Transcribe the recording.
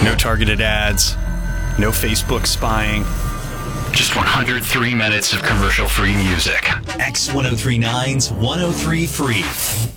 No targeted ads, no Facebook spying. Just 103 minutes of commercial-free music. X1039's 103 Free.